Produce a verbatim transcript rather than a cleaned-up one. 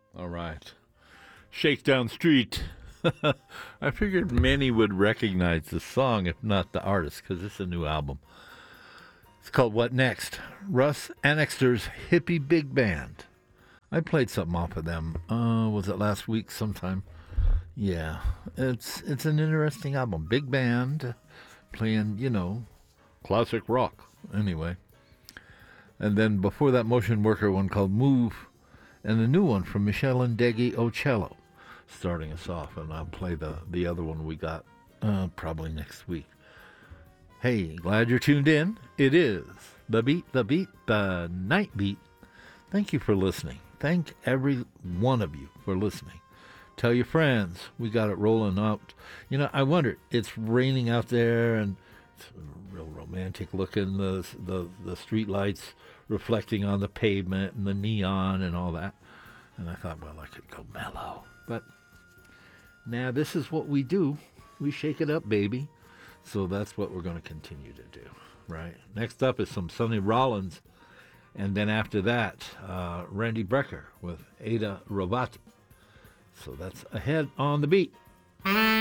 All right. Shakedown Street. I figured many would recognize the song, if not the artist, because it's a new album. It's called What Next? Russ Annexter's Hippie Big Band. I played something off of them. Uh, was it last week sometime? Yeah. It's it's an interesting album. Big band playing, you know, classic rock. Anyway. And then before that, Motion Worker one called Move, and a new one from Michelle Ndegi Ocello, starting us off. And I'll play the, the other one we got uh, probably next week. Hey, glad you're tuned in. It is The Beat, The Beat, The Night Beat. Thank you for listening. Thank every one of you for listening. Tell your friends. We got it rolling out. You know, I wonder, it's raining out there, and it's real romantic looking, the, the, the street lights reflecting on the pavement and the neon and all that. And I thought, well, I could go mellow. But now this is what we do. We shake it up, baby. So that's what we're going to continue to do, right? Next up is some Sonny Rollins. And then after that, uh, Randy Brecker with Ada Rovati. So that's ahead on the beat.